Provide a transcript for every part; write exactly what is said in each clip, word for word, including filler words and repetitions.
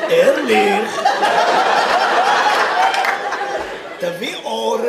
ארליך. תביא אורז.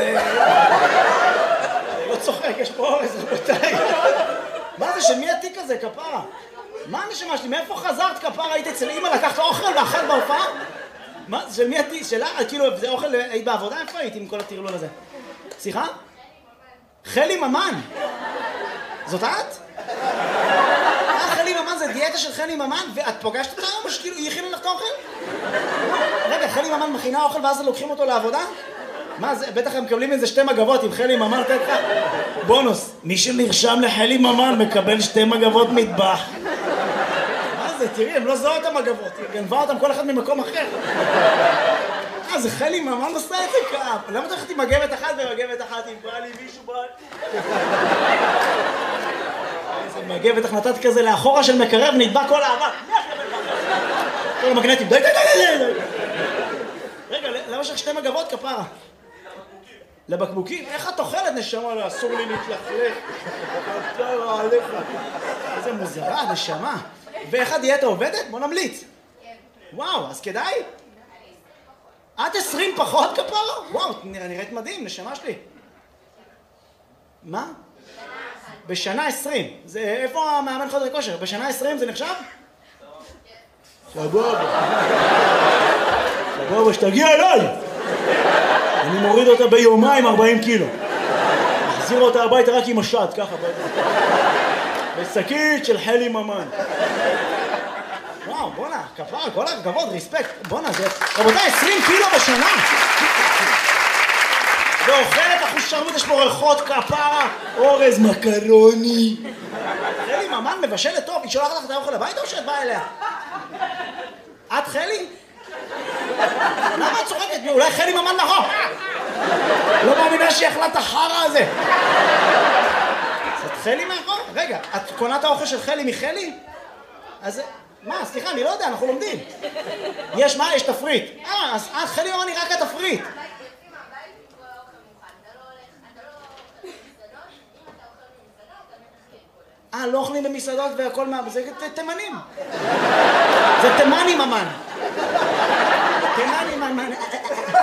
לא צוחק, יש פה אורז, רבותיי. מה זה, של מי התיק הזה, כפרה? מה הנשמה שלי? מאיפה חזרת, כפרה? היית אצל אמא, לקחת אוכל ואכל בהופעה? מה, של מי התיק? שלה? כאילו, זה אוכל, היית בעבודה? איפה היית עם כל הטרלול הזה? סליחה? חלי ממן. זאת את? אה, חלי ממן זה דיאטה של חלי ממן, ואת פוגשת אותה היום, או שכאילו היא הכינה לך את האוכל? רגע, חלי ממן מכינה אוכל ואז לוקחים אותו לעבודה? מה זה, בטח הם מקבלים איזה שתי מגבות עם חלי ממן, תן לך בונוס. מי שנרשם לחלי ממן מקבל שתי מגבות מטבח. מה זה, תראי, הם לא זוהו את המגבות, היא גנבה אותם כל אחד ממקום אחר. אה, זה חלי ממן עושה את זה כאב. למה אתה הולכת עם מגבת אחת ומגבת אחת אם בא לי מישהו בא... איזה מגבת, נתת כזה לאחורה של מקרב, נדבק כל האבק. כל המגנטים, די די די די די. רגע, למה יש לך שתי מגבות, כפרה? לבקבוקים? איך את אוכלת, נשמה? לא, אסור לי להתלכלך. אתה לא עליך. איזה מוזרה, נשמה. ואיך הדיאטה עובדת? בוא נמליץ. וואו, אז כדאי? את עשרים פחות, כפרה? וואו, נראית מדהים, נשמה שלי. מה? בשנה עשרים. זה, איפה המאמן חדר כושר? בשנה עשרים זה נחשב? סבבה. סבבה, שתגיע אליי. אני מוריד אותה ביומיים ארבעים קילו. מחזיר אותה הביתה רק עם השד, ככה. בשקית של חלי ממן. וואו, בונה, כפרה, כל הכבוד, ריספקט. בונה, זה... רבותיי, עשרים קילו בשנה. ואוכלת אחושרמוט, יש פה ריחות, כפרה, אורז, מקרוני. חלי ממן מבשלת טוב, היא שולחת לך את האוכל הביתה או שאת באה אליה? את חלי? למה את צוחקת? אולי חלי ממן נכון? לא מאמינה שהיא אכלה את החרא הזה. זאת חלי מאחור? רגע, את קונה את האוכל של חלי מחלי? אז... מה? סליחה, אני לא יודע, אנחנו לומדים. יש מה? יש תפריט. אה, אז חלי ממן היא רק התפריט. אה, לא אוכלים במסעדות והכל מה... זה תימנים. זה תימני ממן. תימני ממן.